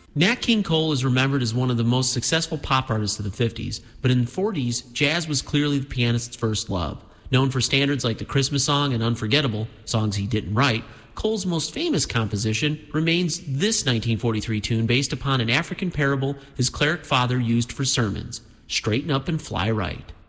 Nat King Cole is remembered as one of the most successful pop artists of the 50s, but in the 40s, jazz was clearly the pianist's first love. Known for standards like the Christmas Song and Unforgettable, songs he didn't write, Cole's most famous composition remains this 1943 tune based upon an African parable his cleric father used for sermons, Straighten Up and Fly Right.